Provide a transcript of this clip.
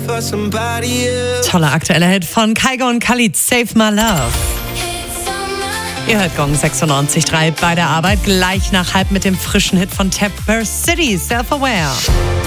Toller aktueller Hit von Kygo und Khalid, Save My Love. Ihr hört Gong 96.3 bei der Arbeit, gleich nach halb mit dem frischen Hit von Tapper City, Self-Aware.